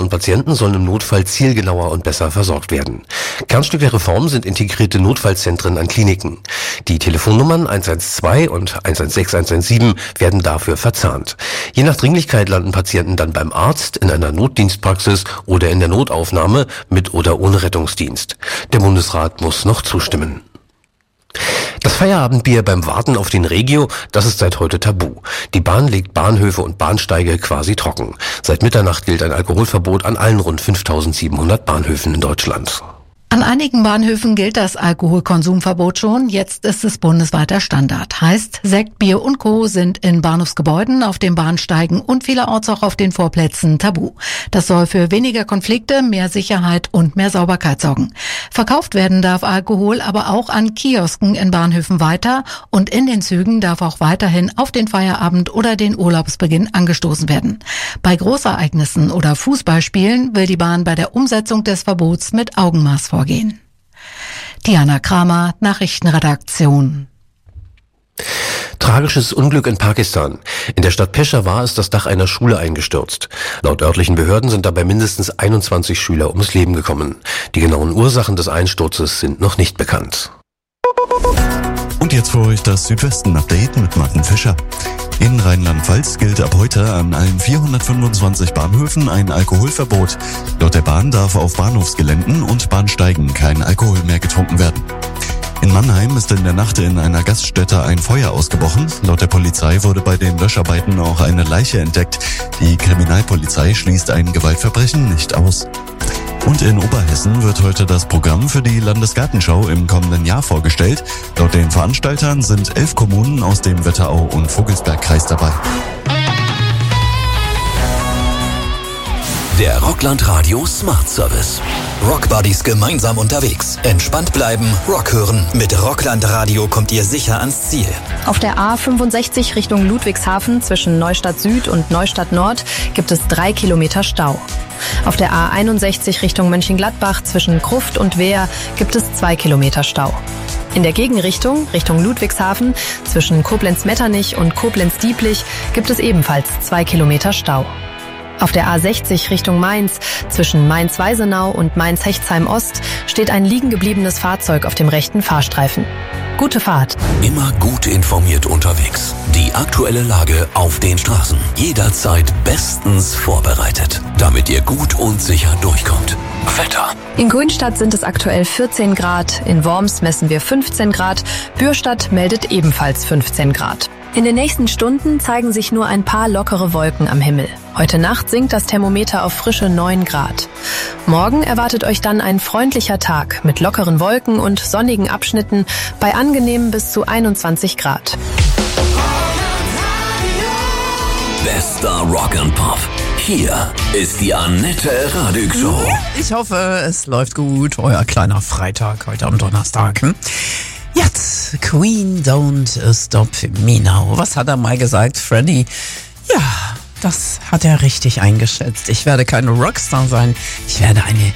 und Patienten sollen im Notfall zielgenauer und besser versorgt werden. Kernstück der Reform sind integrierte Notfallzentren an Kliniken. Die Telefonnummern 112 und 116 117 werden dafür verzahnt. Je nach Dringlichkeit landen Patienten dann beim Arzt, in einer Notdienstpraxis oder in der Notaufnahme mit oder ohne Rettungsdienst. Der Bundesrat muss noch zustimmen. Das Feierabendbier beim Warten auf den Regio, das ist seit heute tabu. Die Bahn legt Bahnhöfe und Bahnsteige quasi trocken. Seit Mitternacht gilt ein Alkoholverbot an allen rund 5.700 Bahnhöfen in Deutschland. An einigen Bahnhöfen gilt das Alkoholkonsumverbot schon. Jetzt ist es bundesweiter Standard. Heißt, Sekt, Bier und Co. sind in Bahnhofsgebäuden, auf den Bahnsteigen und vielerorts auch auf den Vorplätzen tabu. Das soll für weniger Konflikte, mehr Sicherheit und mehr Sauberkeit sorgen. Verkauft werden darf Alkohol aber auch an Kiosken in Bahnhöfen weiter und in den Zügen darf auch weiterhin auf den Feierabend oder den Urlaubsbeginn angestoßen werden. Bei Großereignissen oder Fußballspielen will die Bahn bei der Umsetzung des Verbots mit Augenmaß vorgehen. Diana Kramer, Nachrichtenredaktion. Tragisches Unglück in Pakistan. In der Stadt Peshawar ist das Dach einer Schule eingestürzt. Laut örtlichen Behörden sind dabei mindestens 21 Schüler ums Leben gekommen. Die genauen Ursachen des Einsturzes sind noch nicht bekannt. Und jetzt für euch das Südwesten-Update mit Martin Fischer. In Rheinland-Pfalz gilt ab heute an allen 425 Bahnhöfen ein Alkoholverbot. Laut der Bahn darf auf Bahnhofsgeländen und Bahnsteigen kein Alkohol mehr getrunken werden. In Mannheim ist in der Nacht in einer Gaststätte ein Feuer ausgebrochen. Laut der Polizei wurde bei den Löscharbeiten auch eine Leiche entdeckt. Die Kriminalpolizei schließt ein Gewaltverbrechen nicht aus. Und in Oberhessen wird heute das Programm für die Landesgartenschau im kommenden Jahr vorgestellt. Laut den Veranstaltern sind 11 Kommunen aus dem Wetterau- und Vogelsbergkreis dabei. Der Rockland Radio Smart Service. Rock Buddies gemeinsam unterwegs. Entspannt bleiben, Rock hören. Mit Rockland Radio kommt ihr sicher ans Ziel. Auf der A65 Richtung Ludwigshafen zwischen Neustadt Süd und Neustadt Nord gibt es 3 Kilometer Stau. Auf der A61 Richtung Mönchengladbach zwischen Gruft und Wehr gibt es 2 Kilometer Stau. In der Gegenrichtung, Richtung Ludwigshafen, zwischen Koblenz-Metternich und Koblenz-Dieblich gibt es ebenfalls 2 Kilometer Stau. Auf der A60 Richtung Mainz, zwischen Mainz-Weisenau und Mainz-Hechtsheim-Ost, steht ein liegen gebliebenes Fahrzeug auf dem rechten Fahrstreifen. Gute Fahrt. Immer gut informiert unterwegs. Die aktuelle Lage auf den Straßen. Jederzeit bestens vorbereitet, damit ihr gut und sicher durchkommt. Wetter. In Grünstadt sind es aktuell 14 Grad, in Worms messen wir 15 Grad, Bürstadt meldet ebenfalls 15 Grad. In den nächsten Stunden zeigen sich nur ein paar lockere Wolken am Himmel. Heute Nacht sinkt das Thermometer auf frische 9 Grad. Morgen erwartet euch dann ein freundlicher Tag mit lockeren Wolken und sonnigen Abschnitten bei angenehmen bis zu 21 Grad. Bester Rock and Pop. Hier ist die Annette Radig Show. Ich hoffe, es läuft gut. Euer kleiner Freitag heute am Donnerstag. Jetzt, Queen Don't Stop Me Now. Was hat er mal gesagt, Freddy? Ja, das hat er richtig eingeschätzt. Ich werde keine Rockstar sein, ich werde eine